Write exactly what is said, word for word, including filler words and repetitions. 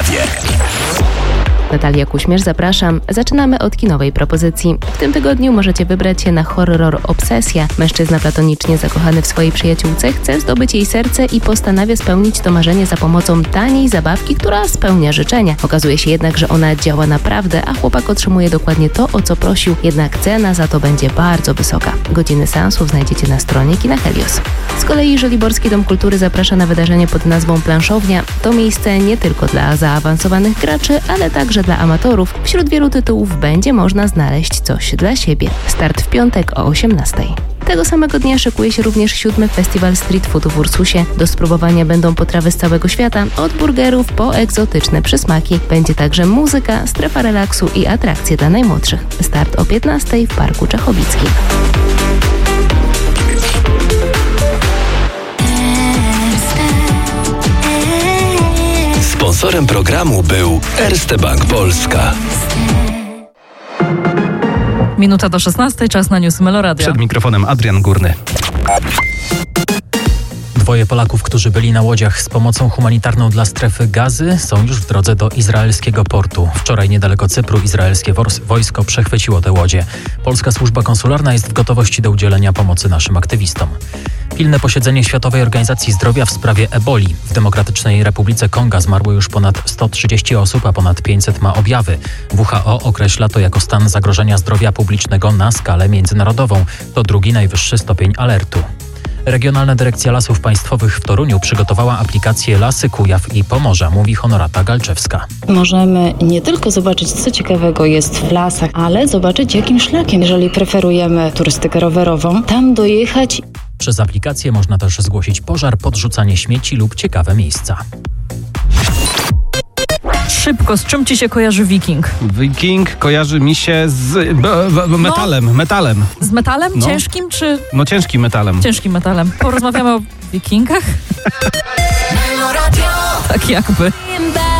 Warszawie. Natalia Kuśmierz, zapraszam. Zaczynamy od kinowej propozycji. W tym tygodniu możecie wybrać się na horror Obsesja. Mężczyzna platonicznie zakochany w swojej przyjaciółce chce zdobyć jej serce i postanawia spełnić to marzenie za pomocą taniej zabawki, która spełnia życzenia. Okazuje się jednak, że ona działa naprawdę, a chłopak otrzymuje dokładnie to, o co prosił, jednak cena za to będzie bardzo wysoka. Godziny seansów znajdziecie na stronie Kina Helios. Z kolei Żoliborski Dom Kultury zaprasza na wydarzenie pod nazwą Planszownia. To miejsce nie tylko dla zaawansowanych graczy, ale także dla amatorów. Wśród wielu tytułów będzie można znaleźć coś dla siebie. Start w piątek o osiemnastej. Tego samego dnia szykuje się również siódmy Festiwal Street Foodu w Ursusie. Do spróbowania będą potrawy z całego świata, od burgerów po egzotyczne przysmaki. Będzie także muzyka, strefa relaksu i atrakcje dla najmłodszych. Start o piętnastej w Parku Czechowickim. Sponsorem programu był Erste Bank Polska. Minuta do szesnastej, czas na News Meloradia. Przed mikrofonem Adrian Górny. Dwoje Polaków, którzy byli na łodziach z pomocą humanitarną dla strefy Gazy, są już w drodze do izraelskiego portu. Wczoraj niedaleko Cypru izraelskie wojsko przechwyciło te łodzie. Polska służba konsularna jest w gotowości do udzielenia pomocy naszym aktywistom. Pilne posiedzenie Światowej Organizacji Zdrowia w sprawie eboli. W Demokratycznej Republice Konga zmarło już ponad sto trzydzieści osób, a ponad pięćset ma objawy. W H O określa to jako stan zagrożenia zdrowia publicznego na skalę międzynarodową. To drugi najwyższy stopień alertu. Regionalna Dyrekcja Lasów Państwowych w Toruniu przygotowała aplikację Lasy Kujaw i Pomorza, mówi Honorata Galczewska. Możemy nie tylko zobaczyć, co ciekawego jest w lasach, ale zobaczyć, jakim szlakiem, jeżeli preferujemy turystykę rowerową, tam dojechać. Przez aplikację można też zgłosić pożar, podrzucanie śmieci lub ciekawe miejsca. Szybko, z czym ci się kojarzy Wiking? Wiking kojarzy mi się z b, b, metalem, no. metalem. Z metalem? No. Ciężkim czy... No ciężkim metalem. Ciężkim metalem. Porozmawiamy o Wikingach? Tak jakby.